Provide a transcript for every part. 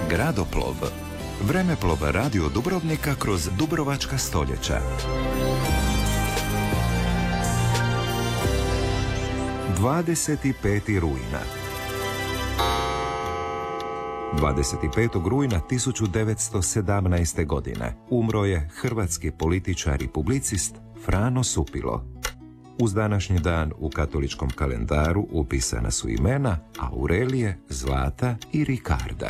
Gradoplov. Vremeplov radio Dubrovnika kroz dubrovačka stoljeća. 25. rujna. 25. rujna 1917. godine umro je hrvatski političar i publicist Frano Supilo. Uz današnji dan u katoličkom kalendaru upisana su imena Aurelije, Zlata i Rikarda.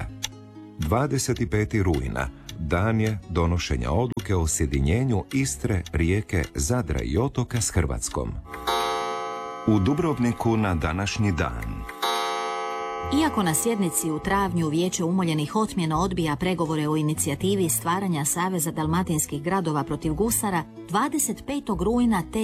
25. rujna dan je donošenja odluke o sjedinjenju Istre, Rijeke, Zadra i otoka s Hrvatskom. U Dubrovniku na današnji dan. Iako na sjednici u travnju Vijeće umoljenih otmjeno odbija pregovore o inicijativi stvaranja Saveza dalmatinskih gradova protiv gusara, 25. rujna te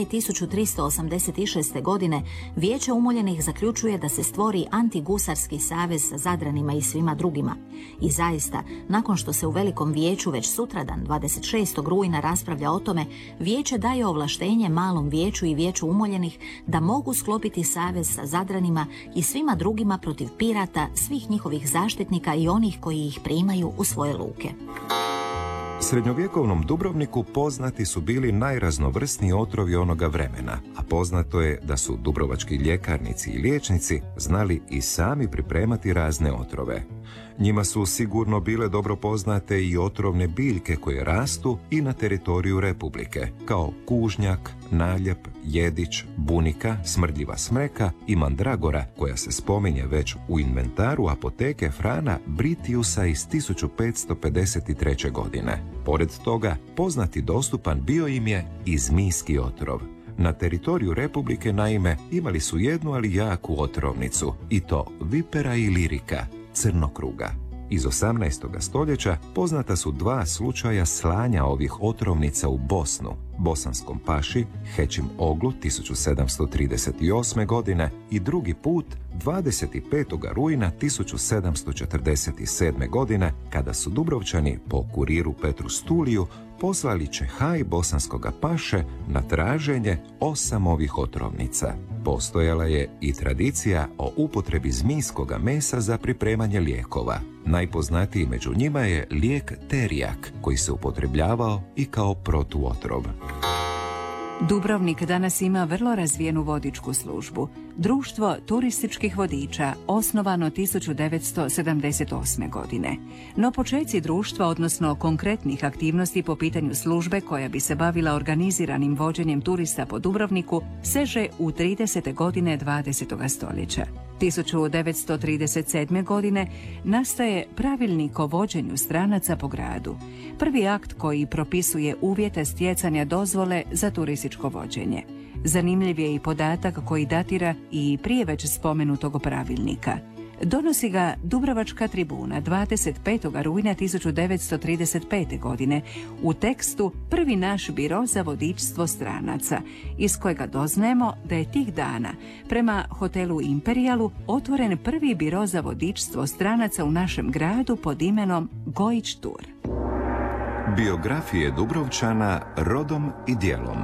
1386. godine Vijeće umoljenih zaključuje da se stvori antigusarski savez sa Zadranima i svima drugima. I zaista, nakon što se u Velikom vijeću već sutradan, 26. rujna, raspravlja o tome, Vijeće daje ovlaštenje Malom vijeću i Vijeću umoljenih da mogu sklopiti savez sa Zadranima i svima drugima protiv pirata, svih njihovih zaštitnika i onih koji ih primaju u svoje luke. Srednjovjekovnom Dubrovniku poznati su bili najraznovrsniji otrovi onoga vremena, a poznato je da su dubrovački ljekarnici i liječnici znali i sami pripremati razne otrove. Njima su sigurno bile dobro poznate i otrovne biljke koje rastu i na teritoriju Republike, kao kužnjak, naljep, jedić, bunika, smrdljiva smreka i mandragora, koja se spominje već u inventaru apoteke Frana Britiusa iz 1553. godine. Pored toga, poznati dostupan bio im je i zmijski otrov. Na teritoriju Republike, naime, imali su jednu, ali jaku otrovnicu, i to vipera i lirika, crnokruga. Iz 18. stoljeća poznata su dva slučaja slanja ovih otrovnica u Bosnu, bosanskom paši Hećim Oglu 1738. godine i drugi put 25. rujna 1747. godine, kada su Dubrovčani po kuriru Petru Stuliju poslali Čehaj bosanskoga paše na traženje 8 ovih otrovnica. Postojala je i tradicija o upotrebi zmijskoga mesa za pripremanje lijekova. Najpoznatiji među njima je lijek terijak, koji se upotrebljavao i kao protuotrov. Dubrovnik danas ima vrlo razvijenu vodičku službu. Društvo turističkih vodiča, osnovano 1978. godine. No počeci društva, odnosno konkretnih aktivnosti po pitanju službe koja bi se bavila organiziranim vođenjem turista po Dubrovniku, seže u 30. godine 20. stoljeća. 1937. godine nastaje pravilnik o vođenju stranaca po gradu. Prvi akt koji propisuje uvjete stjecanja dozvole za turističko vođenje. Zanimljiv je i podatak koji datira i prije već spomenutog pravilnika. Donosi ga Dubrovačka tribuna 25. rujna 1935. godine u tekstu Prvi naš biro za vodičstvo stranaca, iz kojega doznajemo da je tih dana prema hotelu Imperialu otvoren prvi biro za vodičstvo stranaca u našem gradu pod imenom Gojić Tur. Biografije Dubrovčana rodom i djelom.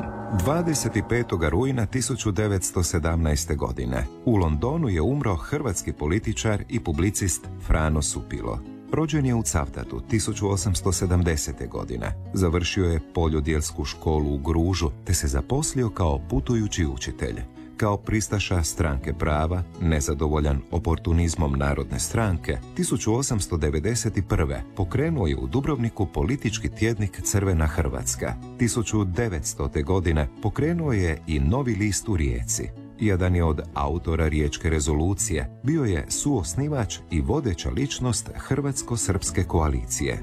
25. rujna 1917. godine u Londonu je umro hrvatski političar i publicist Frano Supilo. Rođen je u Cavtatu 1870. godine. Završio je poljodjelsku školu u Gružu te se zaposlio kao putujući učitelj. Kao pristaša stranke prava, nezadovoljan oportunizmom Narodne stranke, 1891. pokrenuo je u Dubrovniku politički tjednik Crvena Hrvatska. 1900. godine pokrenuo je i Novi list u Rijeci. Jedan je od autora Riječke rezolucije, bio je suosnivač i vodeća ličnost Hrvatsko-srpske koalicije.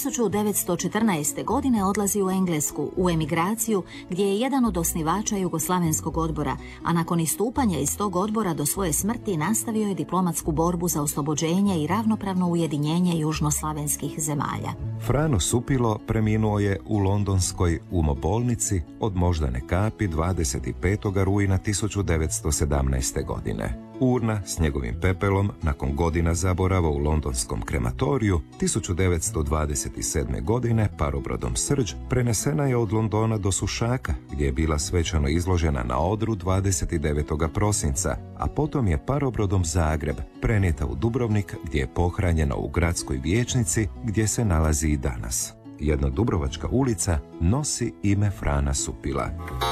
1914. godine odlazi u Englesku, u emigraciju, gdje je jedan od osnivača Jugoslavenskog odbora, a nakon istupanja iz tog odbora do svoje smrti nastavio je diplomatsku borbu za oslobođenje i ravnopravno ujedinjenje južnoslavenskih zemalja. Frano Supilo preminuo je u londonskoj umobolnici od moždane kapi 25. rujna 1917. godine. Urna s njegovim pepelom nakon godina zaborava u londonskom krematoriju 1927. godine parobrodom Srđ prenesena je od Londona do Sušaka, gdje je bila svečano izložena na odru 29. prosinca, a potom je parobrodom Zagreb prenijeta u Dubrovnik, gdje je pohranjena u gradskoj vijećnici gdje se nalazi i danas. Jedna dubrovačka ulica nosi ime Frana Supila.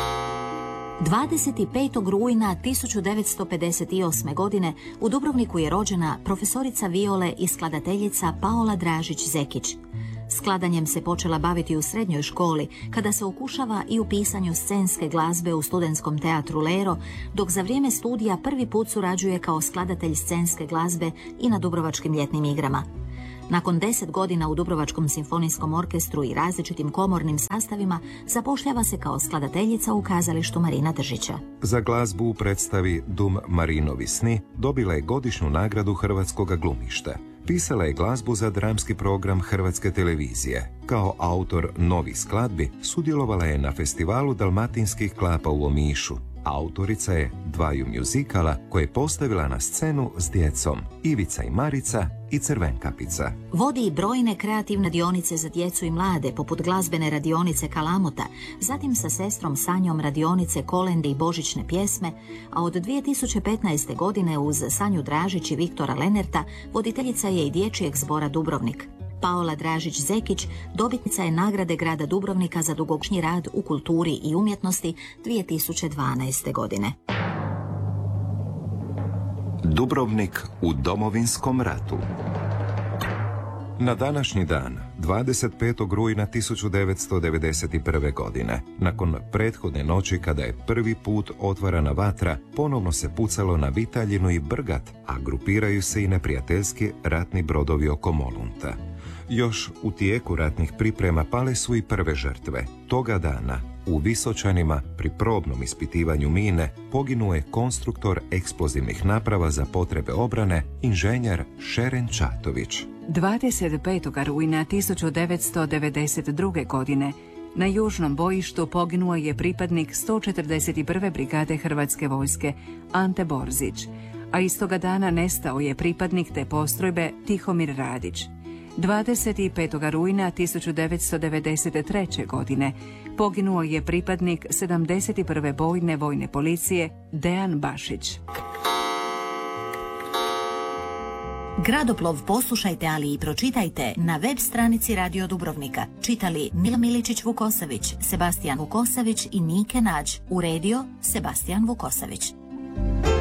25. rujna 1958. godine u Dubrovniku je rođena profesorica viole i skladateljica Paola Dražić-Zekić. Skladanjem se počela baviti u srednjoj školi, kada se okušava i u pisanju scenske glazbe u studentskom teatru Lero, dok za vrijeme studija prvi put surađuje kao skladatelj scenske glazbe i na Dubrovačkim ljetnim igrama. Nakon 10 godina u Dubrovačkom simfonijskom orkestru i različitim komornim sastavima zapošljava se kao skladateljica u kazalištu Marina Držića. Za glazbu u predstavi Dum Marinovi sni dobila je godišnju nagradu Hrvatskoga glumišta. Pisala je glazbu za dramski program Hrvatske televizije. Kao autor novih skladbi sudjelovala je na festivalu dalmatinskih klapa u Omišu. Autorica je dvaju mjuzikala koje je postavila na scenu s djecom, Ivica i Marica i Crvenkapica. Vodi i brojne kreativne radionice za djecu i mlade, poput glazbene radionice Kalamota, zatim sa sestrom Sanjom radionice Kolende i božićne pjesme, a od 2015. godine uz Sanju Dražić i Viktora Lenerta voditeljica je i dječjeg zbora Dubrovnik. Paola Dražić-Zekić dobitnica je nagrade grada Dubrovnika za dugogodišnji rad u kulturi i umjetnosti 2012. godine. Dubrovnik u Domovinskom ratu. Na današnji dan, 25. rujna 1991. godine, nakon prethodne noći kada je prvi put otvarana vatra, ponovno se pucalo na Vitaljinu i Brgat, a grupiraju se i neprijateljski ratni brodovi oko Molunta. Još u tijeku ratnih priprema pale su i prve žrtve. Toga dana, u Visočanima, pri probnom ispitivanju mine, poginuo je konstruktor eksplozivnih naprava za potrebe obrane, inženjer Šeren Čatović. 25. rujna 1992. godine na južnom bojištu poginuo je pripadnik 141. brigade Hrvatske vojske Ante Borzić, a istoga dana nestao je pripadnik te postrojbe Tihomir Radić. 25. rujna 1993. godine poginuo je pripadnik 71. bojne vojne policije Dejan Bašić. Gradoplov poslušajte, ali i pročitajte na web stranici Radio Dubrovnika. Čitali Mila Miličić-Vukosavić, Sebastijan Vukosavić i Nike Nađ. Uredio Sebastijan Vukosavić.